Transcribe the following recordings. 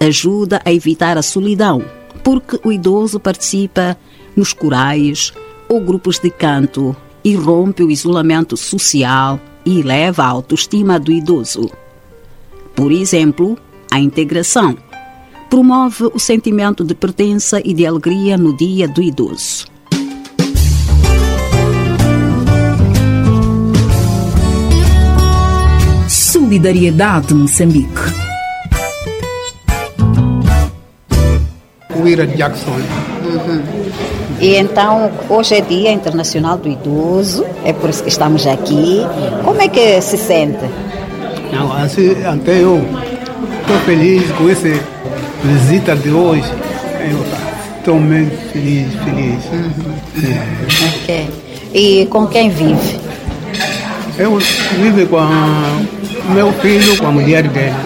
ajuda a evitar a solidão, porque o idoso participa nos corais ou grupos de canto e rompe o isolamento social e eleva a autoestima do idoso. Por exemplo, a integração promove o sentimento de pertença e de alegria no Dia do Idoso. Solidariedade Moçambique. Uira Jackson. E então, hoje é Dia Internacional do Idoso, é por isso que estamos aqui. Como é que se sente? Não, assim, até eu estou feliz com essa visita de hoje. Eu estou muito feliz. Ok. E com quem vive? Eu vivo com meu filho, com a mulher dele.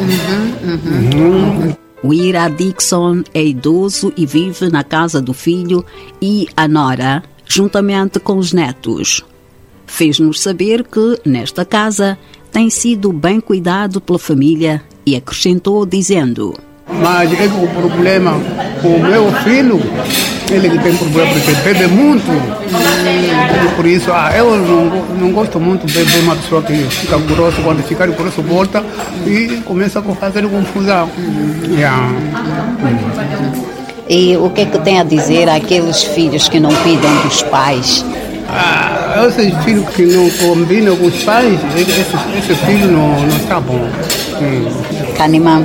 O Ira Dixon é idoso e vive na casa do filho e a nora, juntamente com os netos. Fez-nos saber que, nesta casa, tem sido bem cuidado pela família e acrescentou dizendo: Mas é que o problema com o meu filho, ele que tem problema porque bebe muito. Por isso, eu não gosto muito de beber uma pessoa que fica grosso. Quando fica grosso, volta e começa a fazer confusão. E o que é que tem a dizer àqueles filhos que não cuidam dos pais? Esses filhos que não combinam com os pais, esse filho não está bom. Canimã.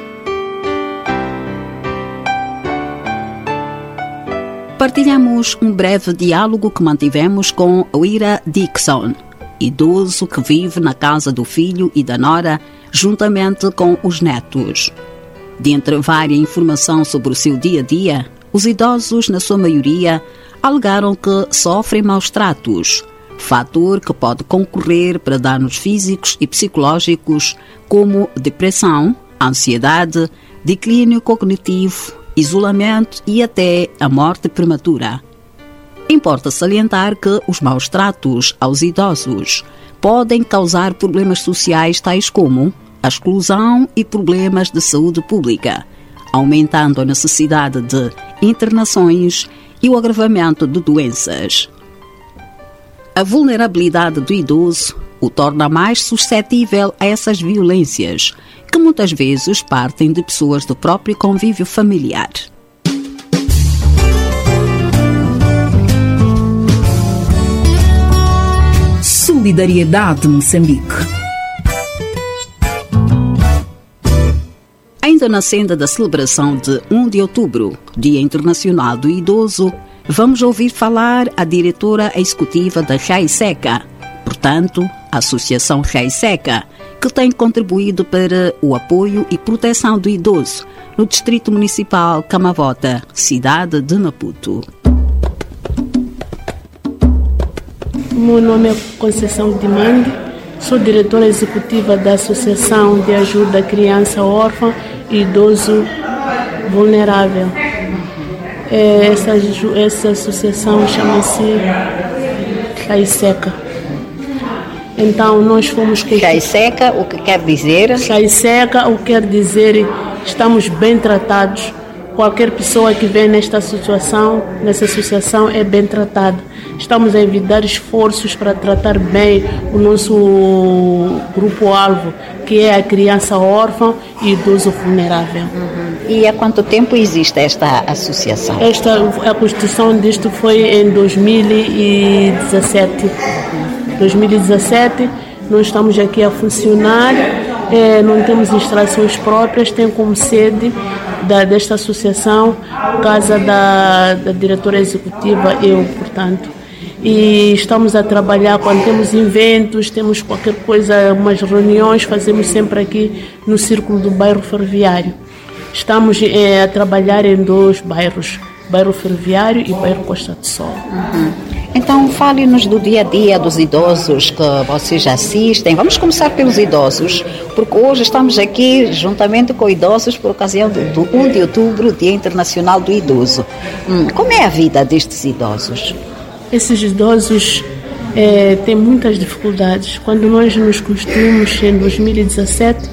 Partilhamos um breve diálogo que mantivemos com o Ira Dixon, idoso que vive na casa do filho e da nora, juntamente com os netos. Dentre várias informações sobre o seu dia-a-dia, os idosos, na sua maioria, alegaram que sofrem maus tratos, fator que pode concorrer para danos físicos e psicológicos como depressão, ansiedade, declínio cognitivo, isolamento e até a morte prematura. Importa salientar que os maus tratos aos idosos podem causar problemas sociais tais como a exclusão e problemas de saúde pública, aumentando a necessidade de internações e o agravamento de doenças. A vulnerabilidade do idoso o torna mais suscetível a essas violências, que muitas vezes partem de pessoas do próprio convívio familiar. Solidariedade Moçambique. Ainda na senda da celebração de 1 de outubro, Dia Internacional do Idoso, vamos ouvir falar a diretora executiva da RAISECA, portanto, a Associação RAISECA, que tem contribuído para o apoio e proteção do idoso no Distrito Municipal Camavota, cidade de Maputo. O meu nome é Conceição Dimande, sou diretora executiva da Associação de Ajuda à Criança Órfã e Idoso Vulnerável. Essa associação chama-se RAISECA. Então, nós fomos... RAISECA, o que quer dizer? RAISECA, o que quer dizer estamos bem tratados. Qualquer pessoa que vem nessa associação é bem tratada. Estamos a envidar esforços para tratar bem o nosso grupo-alvo, que é a criança órfã e idoso vulnerável. E há quanto tempo existe esta associação? A constituição disto foi em 2017. 2017, nós estamos aqui a funcionar, não temos instalações próprias, tem como sede desta associação, casa da diretora executiva, eu, portanto. E estamos a trabalhar quando temos eventos, temos qualquer coisa, umas reuniões, fazemos sempre aqui no Círculo do Bairro Ferroviário. Estamos a trabalhar em 2 bairros, Bairro Ferroviário e Bairro Costa do Sol. Então, fale-nos do dia-a-dia dos idosos que vocês assistem. Vamos começar pelos idosos, porque hoje estamos aqui juntamente com idosos por ocasião do 1 de outubro, Dia Internacional do Idoso. Como é a vida destes idosos? Esses idosos têm muitas dificuldades. Quando nós nos constituímos em 2017,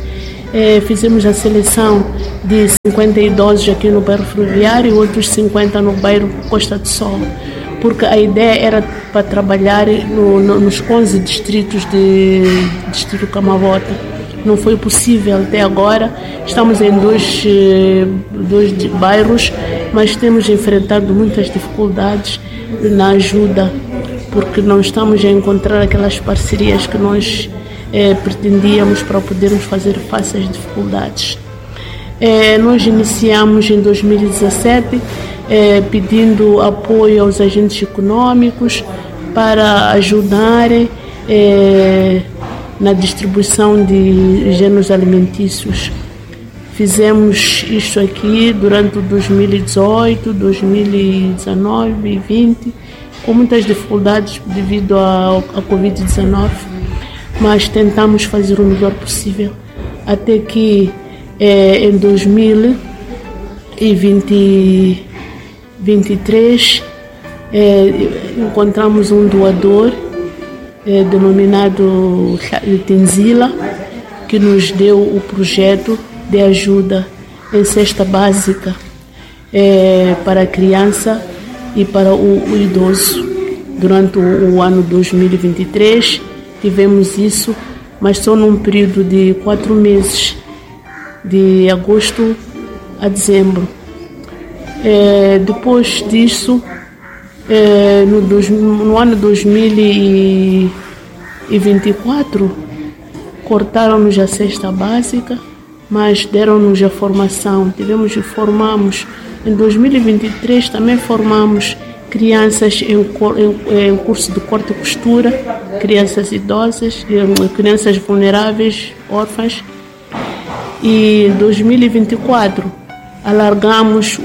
fizemos a seleção de 50 idosos aqui no bairro Ferroviário e outros 50 no bairro Costa do Sol, porque a ideia era para trabalhar nos 11 distritos de Distrito Camavota. Não foi possível até agora. Estamos em dois bairros, mas temos enfrentado muitas dificuldades na ajuda, porque não estamos a encontrar aquelas parcerias que nós pretendíamos para podermos fazer face às dificuldades. Nós iniciamos em 2017 pedindo apoio aos agentes econômicos para ajudarem na distribuição de gêneros alimentícios. Fizemos isso aqui durante 2018, 2019 e 2020, com muitas dificuldades devido à Covid-19, mas tentamos fazer o melhor possível, até que em 2023 encontramos um doador denominado Tenzila, que nos deu o projeto de ajuda em cesta básica para a criança e para o idoso. Durante o ano 2023 tivemos isso, mas só num período de 4 meses, de agosto a dezembro. Depois disso, no ano 2024, cortaram-nos a cesta básica, mas deram-nos a formação. Formamos em 2023, também formamos crianças em curso de corte e costura, crianças idosas, crianças vulneráveis, órfãs. E em 2024 alargamos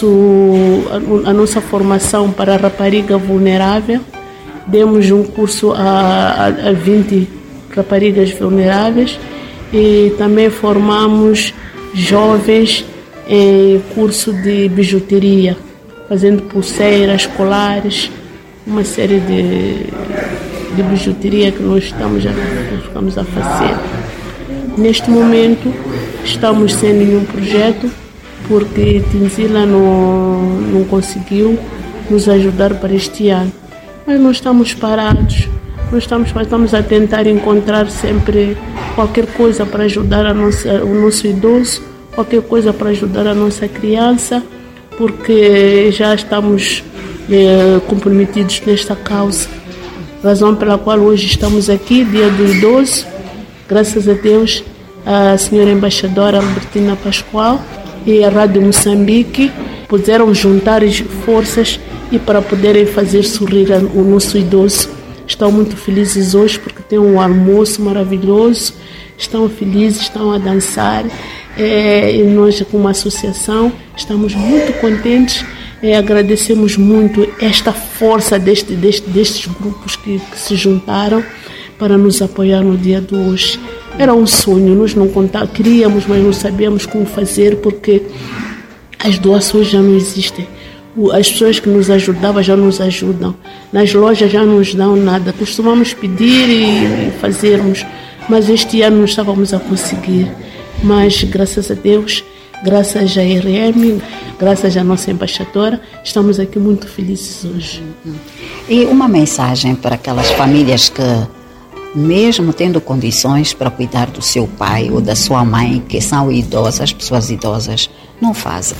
a nossa formação para a rapariga vulnerável. Demos um curso a 20 raparigas vulneráveis e também formamos jovens em curso de bijuteria, fazendo pulseiras, colares, uma série de bijuteria que nós estamos a fazer. Neste momento estamos sem nenhum projeto, porque Tenzila não conseguiu nos ajudar para este ano. Mas não estamos parados, estamos a tentar encontrar sempre qualquer coisa para ajudar o nosso idoso, qualquer coisa para ajudar a nossa criança, porque já estamos comprometidos nesta causa. Razão pela qual hoje estamos aqui, Dia do Idoso. Graças a Deus, a senhora embaixadora Albertina Pascoal e a Rádio Moçambique puderam juntar forças e para poderem fazer sorrir o nosso idoso. Estão muito felizes hoje porque tem um almoço maravilhoso, estão felizes, estão a dançar. E nós, como associação, estamos muito contentes. Agradecemos muito esta força destes grupos que se juntaram para nos apoiar no dia de hoje. Era um sonho, nós não queríamos, mas não sabíamos como fazer, porque as doações já não existem. As pessoas que nos ajudavam já nos ajudam. Nas lojas já não nos dão nada. Costumamos pedir e fazermos, mas este ano não estávamos a conseguir. Mas graças a Deus, graças à RM, graças à nossa embaixadora, estamos aqui muito felizes hoje. E uma mensagem para aquelas famílias que, mesmo tendo condições para cuidar do seu pai ou da sua mãe, que são idosas, as pessoas idosas, não fazem.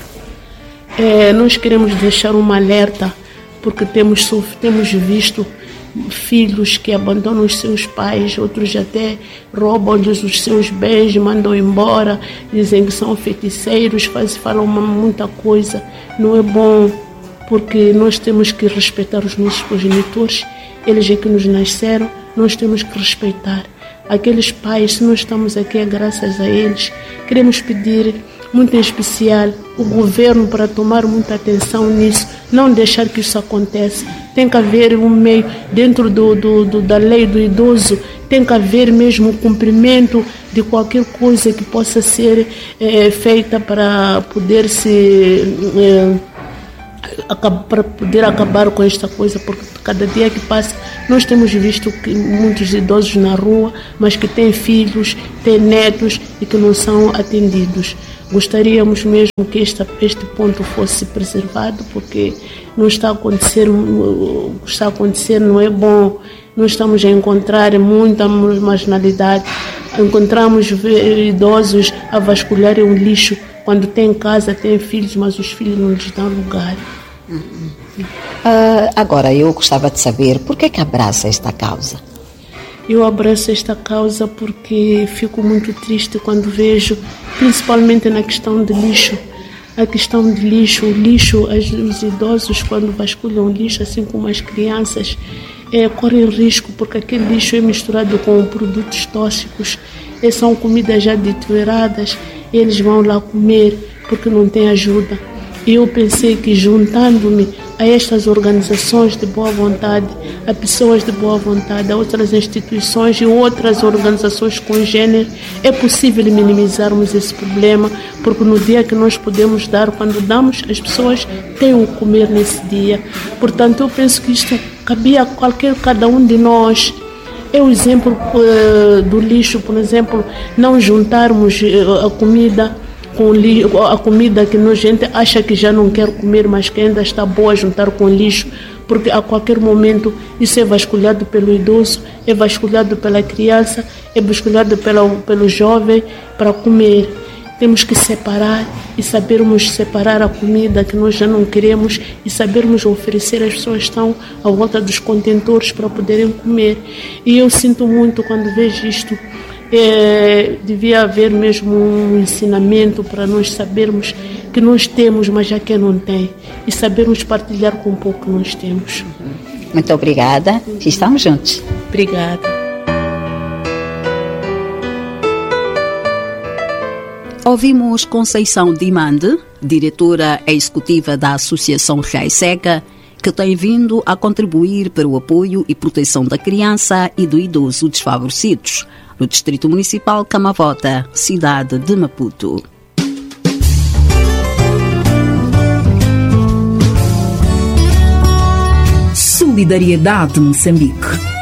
Nós queremos deixar um alerta, porque temos visto filhos que abandonam os seus pais, outros até roubam-lhes os seus bens, mandam embora, dizem que são feiticeiros, falam muita coisa. Não é bom, porque nós temos que respeitar os nossos progenitores, eles é que nos nasceram, nós temos que respeitar. Aqueles pais, se nós estamos aqui é graças a eles. Queremos pedir, muito em especial, o governo para tomar muita atenção nisso, não deixar que isso aconteça. Tem que haver um meio, dentro da lei do idoso, tem que haver mesmo o cumprimento de qualquer coisa que possa ser feita para poder acabar com esta coisa, porque cada dia que passa, nós temos visto que muitos idosos na rua, mas que têm filhos, têm netos e que não são atendidos. Gostaríamos mesmo que este ponto fosse preservado, porque não está a acontecer, o que está a acontecer não é bom. Nós estamos a encontrar muita marginalidade. Encontramos idosos a vasculharem um lixo quando têm casa, têm filhos, mas os filhos não lhes dão lugar. Agora, eu gostava de saber por que abraça esta causa? Eu abraço esta causa porque fico muito triste quando vejo, principalmente na questão de lixo. A questão de lixo, o lixo, os idosos quando vasculham lixo, assim como as crianças, correm risco porque aquele lixo é misturado com produtos tóxicos, são comidas já adulteradas, eles vão lá comer porque não tem ajuda. E eu pensei que juntando-me a estas organizações de boa vontade, a pessoas de boa vontade, a outras instituições e outras organizações com gênero, é possível minimizarmos esse problema, porque no dia que nós podemos dar, quando damos, as pessoas têm o comer nesse dia. Portanto, eu penso que isto cabia a cada um de nós. É o exemplo do lixo, por exemplo, não juntarmos a comida com a comida que a gente acha que já não quer comer, mas que ainda está boa, juntar com lixo, porque a qualquer momento isso é vasculhado pelo idoso, é vasculhado pela criança, é vasculhado pelo jovem para comer. Temos que separar e sabermos separar a comida que nós já não queremos e sabermos oferecer às pessoas que estão à volta dos contentores para poderem comer. E eu sinto muito quando vejo isto. Devia haver mesmo um ensinamento para nós sabermos que nós temos, mas já que não tem, e sabermos partilhar com o pouco que nós temos. Muito obrigada. Estamos juntos. Obrigada. Ouvimos Conceição Dimande, diretora executiva da Associação RAISEGA, que tem vindo a contribuir para o apoio e proteção da criança e do idoso desfavorecidos, no Distrito Municipal Camavota, cidade de Maputo. Solidariedade Moçambique.